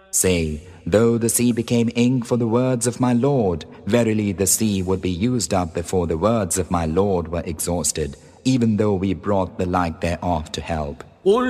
Say, though the sea became ink for the words of my Lord, verily the sea would be used up before the words of my Lord were exhausted, even though we brought the like thereof to help.